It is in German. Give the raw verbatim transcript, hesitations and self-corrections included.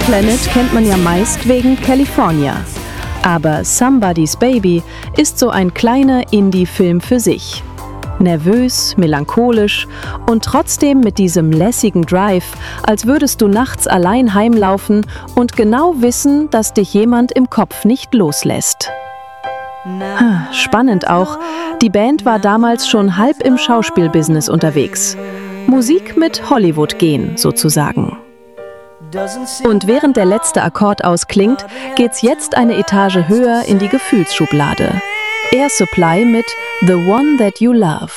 Planet kennt man ja meist wegen California. Aber Somebody's Baby ist so ein kleiner Indie-Film für sich. Nervös, melancholisch und trotzdem mit diesem lässigen Drive, als würdest du nachts allein heimlaufen und genau wissen, dass dich jemand im Kopf nicht loslässt. Spannend auch, die Band war damals schon halb im Schauspielbusiness unterwegs. Musik mit Hollywood-Gen sozusagen. Und während der letzte Akkord ausklingt, geht's jetzt eine Etage höher in die Gefühlsschublade. Air Supply mit The One That You Love.